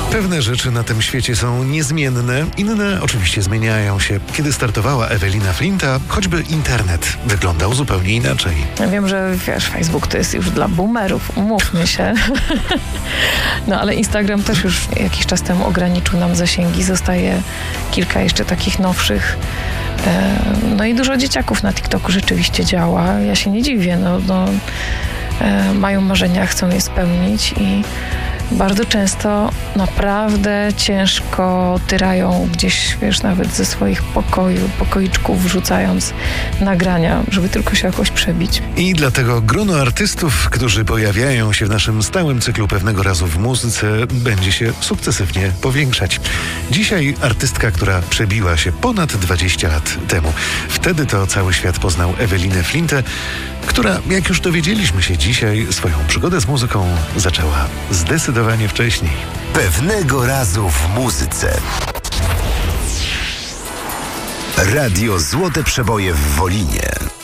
Pewne rzeczy na tym świecie są niezmienne, inne oczywiście zmieniają się. Kiedy startowała Ewelina Flinta, choćby internet wyglądał zupełnie inaczej. Ja wiem, że Facebook to jest już dla boomerów, umówmy się. No ale Instagram też już jakiś czas temu ograniczył nam zasięgi. Zostaje kilka jeszcze takich nowszych. No i dużo dzieciaków na TikToku rzeczywiście działa. Ja się nie dziwię, mają marzenia, chcą je spełnić i bardzo często naprawdę ciężko tyrają gdzieś, nawet ze swoich pokoiczków wrzucając nagrania, żeby tylko się jakoś przebić. I dlatego grono artystów, którzy pojawiają się w naszym stałym cyklu Pewnego razu w muzyce, będzie się sukcesywnie powiększać. Dzisiaj artystka, która przebiła się ponad 20 lat temu. Wtedy to cały świat poznał Ewelinę Flintę, która, jak już dowiedzieliśmy się dzisiaj, swoją przygodę z muzyką zaczęła zdecydowanie wcześniej. Pewnego razu w muzyce. Radio Złote Przeboje w Wolinie.